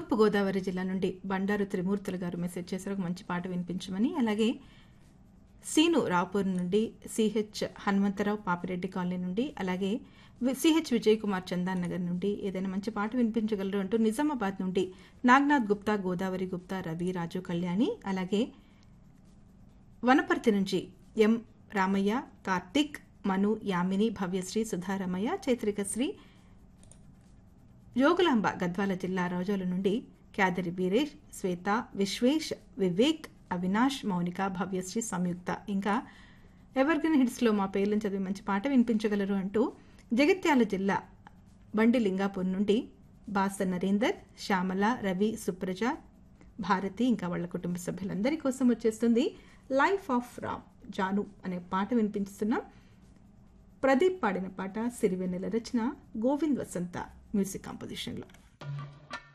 తూర్పుగోదావరి జిల్లా నుండి బండారు త్రిమూర్తులు గారు మెసేజ్ చేశారు, ఒక మంచి పాట వినిపించమని. అలాగే సీను రాపూర్ నుండి, సిహెచ్ హనుమంతరావు పాపిరెడ్డి కాలనీ నుండి, అలాగే సిహెచ్ విజయ్ కుమార్ చందాన్ నగర్ నుండి ఏదైనా మంచి పాట వినిపించగలరు అంటూ నిజామాబాద్ నుండి నాగ్నాథ్ గుప్తా, గోదావరి గుప్తా, రవి, రాజు, కళ్యాణి, అలాగే వనపర్తి నుంచి ఎం రామయ్య, కార్తిక్, మను, యామిని, భవ్యశ్రీ, సుధారమయ్య, చైత్రికశ్రీ, జోగులాంబ గద్వాల జిల్లా రోజోల నుండి క్యాదరి బీరేష్, శ్వేత, విశ్వేష్, వివేక్, అవినాష్, మౌనిక, భవ్యశ్రీ, సంయుక్త, ఇంకా ఎవర్గ్రీన్ హిట్స్లో మా పేర్లను చదివి మంచి పాట వినిపించగలరు అంటూ జగిత్యాల జిల్లా బండి లింగాపూర్ నుండి బాస నరేందర్, శ్యామల, రవి, సుప్రజ, భారతి, ఇంకా వాళ్ళ కుటుంబ సభ్యులందరి కోసం వచ్చేస్తుంది లైఫ్ ఆఫ్ రామ్ జాను అనే పాట వినిపిస్తున్నాం. ప్రదీప్ పాడిన పాట, సిరివెన్నెల రచన, గోవింద్ వసంత మ్యూజిక్ కాంపోజిషన్లో.